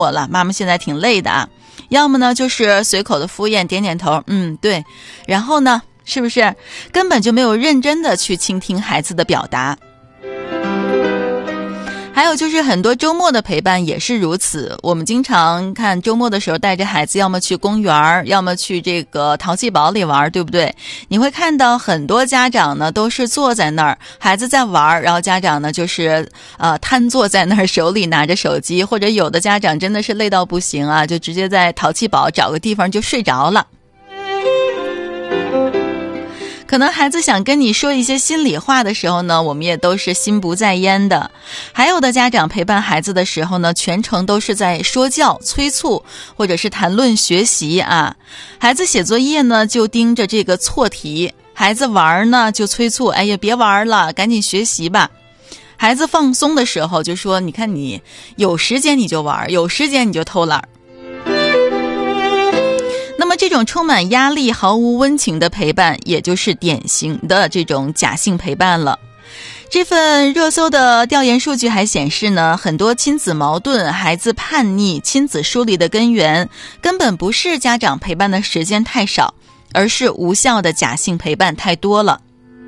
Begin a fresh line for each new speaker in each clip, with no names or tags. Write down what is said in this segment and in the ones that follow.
我了，妈妈现在挺累的啊。要么呢就是随口的敷衍，点点头，对。然后呢，是不是根本就没有认真的去倾听孩子的表达？还有就是很多周末的陪伴也是如此，我们经常看周末的时候带着孩子要么去公园，要么去这个淘气堡里玩，对不对？你会看到很多家长呢都是坐在那儿，孩子在玩，然后家长呢就是瘫坐在那儿，手里拿着手机，或者有的家长真的是累到不行啊，就直接在淘气堡找个地方就睡着了。可能孩子想跟你说一些心里话的时候呢，我们也都是心不在焉的。还有的家长陪伴孩子的时候呢，全程都是在说教、催促，或者是谈论学习啊。孩子写作业呢，就盯着这个错题；孩子玩呢，就催促，哎呀，别玩了，赶紧学习吧。孩子放松的时候就说，你看你有时间你就玩，有时间你就偷懒。那么这种充满压力、毫无温情的陪伴，也就是典型的这种假性陪伴了。这份热搜的调研数据还显示呢，很多亲子矛盾、孩子叛逆、亲子疏离的根源，根本不是家长陪伴的时间太少，而是无效的假性陪伴太多了。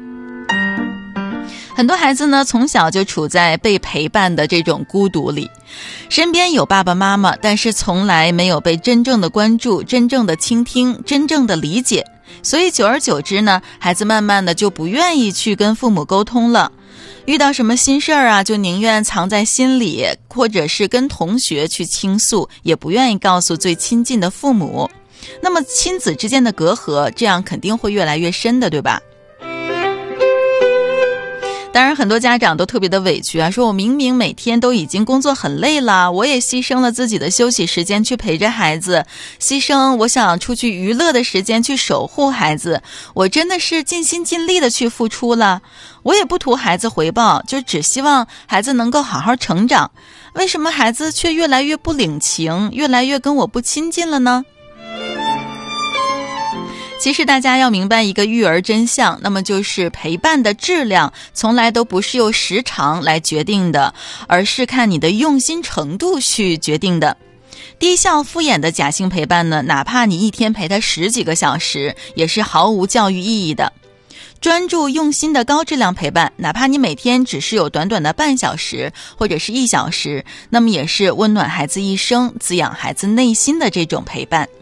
很多孩子呢，从小就处在被陪伴的这种孤独里，身边有爸爸妈妈，但是从来没有被真正的关注、真正的倾听、真正的理解，所以久而久之呢，孩子慢慢的就不愿意去跟父母沟通了。遇到什么心事儿啊，就宁愿藏在心里，或者是跟同学去倾诉，也不愿意告诉最亲近的父母。那么亲子之间的隔阂，这样肯定会越来越深的，对吧？当然很多家长都特别的委屈啊，说我明明每天都已经工作很累了，我也牺牲了自己的休息时间去陪着孩子，牺牲我想出去娱乐的时间去守护孩子，我真的是尽心尽力的去付出了，我也不图孩子回报，就只希望孩子能够好好成长，为什么孩子却越来越不领情，越来越跟我不亲近了呢？其实大家要明白一个育儿真相，那么就是陪伴的质量从来都不是由时长来决定的，而是看你的用心程度去决定的。低效敷衍的假性陪伴呢，哪怕你一天陪他10几个小时，也是毫无教育意义的。专注用心的高质量陪伴，哪怕你每天只是有短短的半小时或者是1小时，那么也是温暖孩子一生、滋养孩子内心的这种陪伴。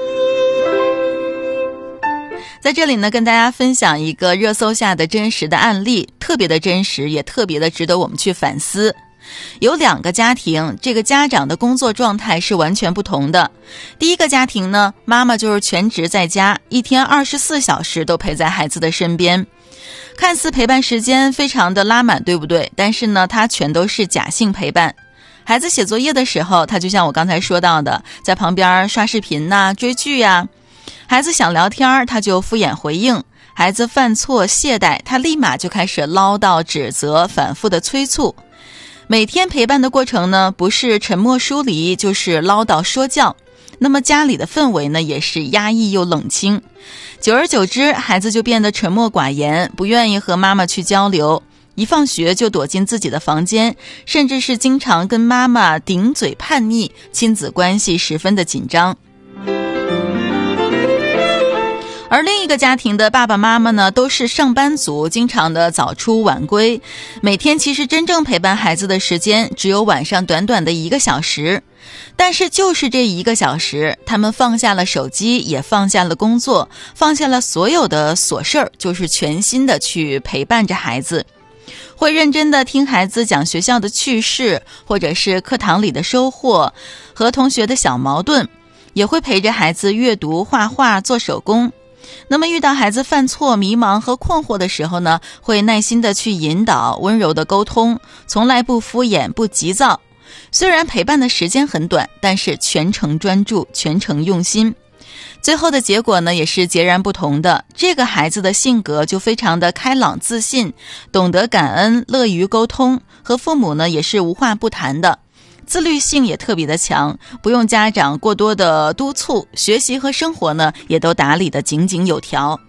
在这里呢，跟大家分享一个热搜下的真实的案例，特别的真实，也特别的值得我们去反思。有2个家庭，这个家长的工作状态是完全不同的。第一个家庭呢，妈妈就是全职在家，一天24小时都陪在孩子的身边，看似陪伴时间非常的拉满，对不对？但是呢，它全都是假性陪伴。孩子写作业的时候，他就像我刚才说到的，在旁边刷视频啊、追剧啊。孩子想聊天，他就敷衍回应；孩子犯错懈怠，他立马就开始唠叨指责，反复的催促。每天陪伴的过程呢，不是沉默疏离，就是唠叨说教。那么家里的氛围呢，也是压抑又冷清。久而久之，孩子就变得沉默寡言，不愿意和妈妈去交流，一放学就躲进自己的房间，甚至是经常跟妈妈顶嘴叛逆，亲子关系十分的紧张。而另一个家庭的爸爸妈妈呢，都是上班族，经常的早出晚归，每天其实真正陪伴孩子的时间只有晚上短短的1个小时，但是就是这1个小时，他们放下了手机，也放下了工作，放下了所有的琐事儿，就是全心的去陪伴着孩子，会认真的听孩子讲学校的趣事，或者是课堂里的收获和同学的小矛盾，也会陪着孩子阅读、画画、做手工。那么遇到孩子犯错、迷茫和困惑的时候呢，会耐心的去引导，温柔的沟通，从来不敷衍、不急躁。虽然陪伴的时间很短，但是全程专注，全程用心。最后的结果呢，也是截然不同的。这个孩子的性格就非常的开朗自信，懂得感恩，乐于沟通，和父母呢也是无话不谈的。自律性也特别的强，不用家长过多的督促，学习和生活呢也都打理得井井有条。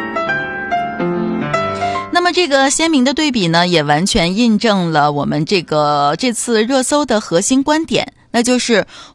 那么这个鲜明的对比呢，也完全印证了我们这次热搜的核心观点，那就是